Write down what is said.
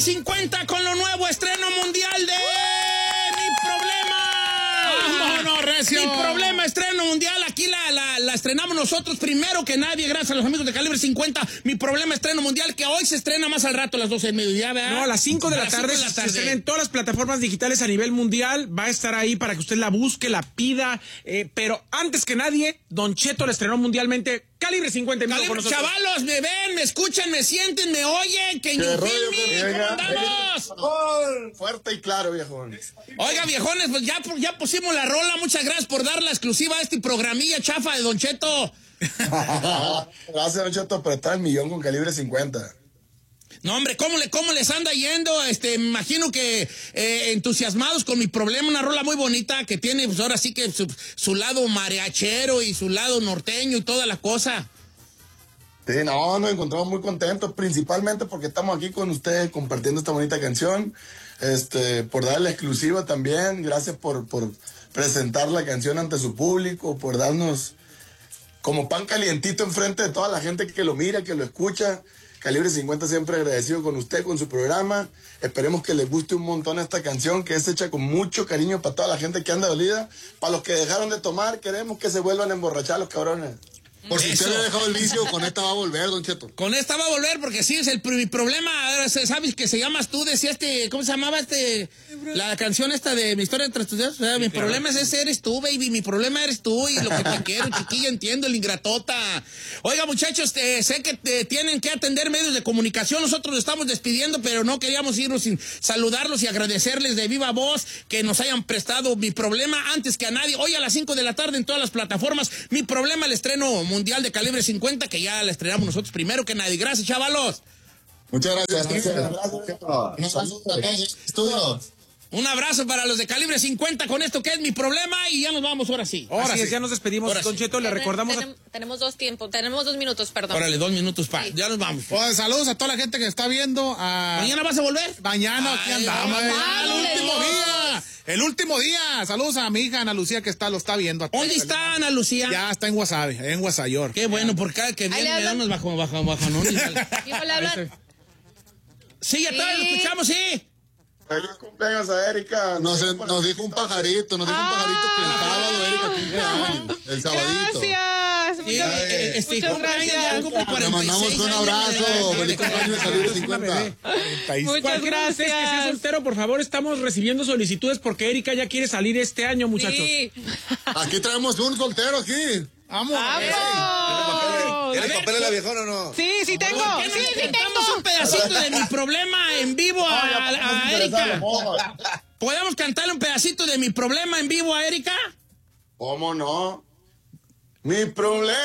Calibre 50 con lo nuevo estreno mundial de Mi Problema. ¡Vámonos, recio! Mi Problema, estreno mundial. Aquí la estrenamos nosotros primero que nadie, gracias a los amigos de Calibre 50. Mi Problema, estreno mundial, que hoy se estrena más al rato a las 12 del mediodía, ¿verdad? No, a las 5 de la tarde. Se estrena en todas las plataformas digitales a nivel mundial. Va a estar ahí para que usted la busque, la pida. Pero antes que nadie, Don Cheto la estrenó mundialmente. Calibre 50 con nosotros. Chavalos, me ven, me escuchan, me sienten, me oyen. Que ¿Cómo andamos? Fuerte y claro, viejón. Oiga, viejones, pues ya pusimos la rola. Muchas gracias por dar la exclusiva a este programilla chafa de Don Cheto. Gracias, Don Cheto, pero está el millón con Calibre 50. No, hombre, ¿cómo les anda yendo? Me imagino que entusiasmados con Mi Problema, una rola muy bonita que tiene, pues ahora sí que su lado mariachero y su lado norteño y toda la cosa. Sí, no, nos encontramos muy contentos, principalmente porque estamos aquí con ustedes compartiendo esta bonita canción, por darle la exclusiva también, gracias por presentar la canción ante su público, por darnos como pan calientito enfrente de toda la gente que lo mira, que lo escucha. Calibre 50 siempre agradecido con usted, con su programa. Esperemos que les guste un montón esta canción, que es hecha con mucho cariño para toda la gente que anda dolida. Para los que dejaron de tomar, queremos que se vuelvan a emborrachar los cabrones. Por si usted le ha dejado el vicio, con esta va a volver, Don Cheto. Con esta va a volver, porque sí, es Mi Problema. ¿Sabes que se llamas tú? Decías ¿cómo se llamaba la canción esta de Mi Historia entre tus dedos? O sea, mi problema es ese, eres tú, baby. Mi problema eres tú y lo que te quiero, chiquilla, entiendo, el ingratota. Oiga, muchachos, sé que tienen que atender medios de comunicación. Nosotros lo estamos despidiendo, pero no queríamos irnos sin saludarlos y agradecerles de viva voz que nos hayan prestado Mi Problema antes que a nadie. Hoy a las 5 de la tarde en todas las plataformas. Mi Problema, el estreno mundial de Calibre 50, que ya la estrenamos nosotros primero que nadie. Gracias, chavalos. Muchas gracias. Un abrazo para los de Calibre 50 con esto que es Mi Problema y ya nos vamos ahora sí. Ya nos despedimos, Don Cheto, le recordamos... Tenemos 2 minutos, perdón. Órale, 2 minutos, sí. Ya nos vamos. Pues, saludos a toda la gente que está viendo. ¿Mañana vas a volver? Mañana, aquí andamos. El último día. Saludos a mi hija Ana Lucía que lo está viendo. ¿Dónde está Ana Lucía? Ya está en Wasabi, en Guasayor. Qué bueno, porque cada que viene me dan unos bajonones. Sí, ya está, lo escuchamos, sí. Feliz cumpleaños a Erika. Nos dijo un pajarito, que el sábado Erika cumple años, el sabadito. Gracias. Muchas gracias. Le mandamos un abrazo. Feliz cumpleaños de Calibre 50. Muchas gracias. Que sea soltero, por favor, estamos recibiendo solicitudes porque Erika ya quiere salir este año, muchachos. Sí. Aquí traemos un soltero aquí. ¡Vamos! ¿Tiene papel en la viejona o no? Sí, tengo. Sí, tengo. Un pedacito de Mi Problema en vivo a Erika. ¿Podemos cantarle un pedacito de Mi Problema en vivo a Erika? ¿Cómo no? Mi problema.